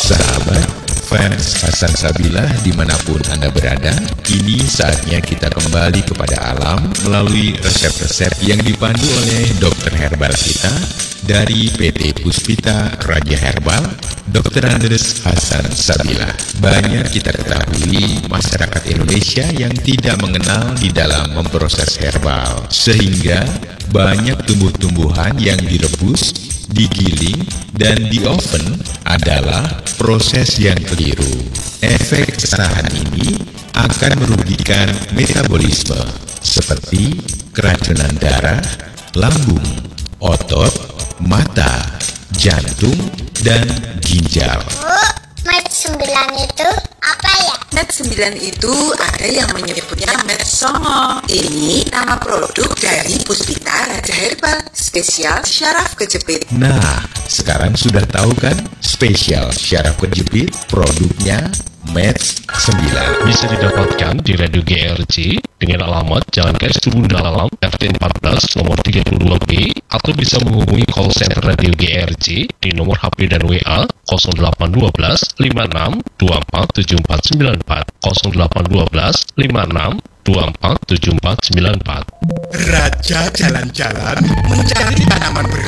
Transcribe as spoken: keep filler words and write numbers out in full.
Sahabat, fans Hasan Sabilah dimanapun Anda berada, kini saatnya kita kembali kepada alam melalui resep-resep yang dipandu oleh dokter herbal kita dari P T Puspita Raja Herbal, dokter Andres Hasan Sabilah. Banyak kita ketahui masyarakat Indonesia yang tidak mengenal di dalam memproses herbal, sehingga banyak tumbuh-tumbuhan yang direbus, digiling, dan di oven adalah proses yang keliru. Efek kesalahan ini akan merugikan metabolisme seperti keracunan darah, lambung, otot, mata, jantung, dan ginjal. Bu, Med sembilan itu apa ya? Med sembilan itu ada yang menyebutnya Med Songo. Ini nama produk dari Puspita Raja Herbal, spesial syaraf kejepit. Nah, sekarang sudah tahu kan spesial syaraf kejepit produknya Med sembilan. Bisa didapatkan di Radio G R C dengan alamat Jalan K S Trubun Dalam R T empat belas nomor tiga puluh dua B, atau bisa menghubungi call center Radio G R C di nomor H P dan W A nol delapan satu dua lima enam dua empat tujuh empat sembilan empat nol delapan satu dua lima enam dua empat tujuh empat sembilan empat. Raja jalan-jalan mencari tanaman berharga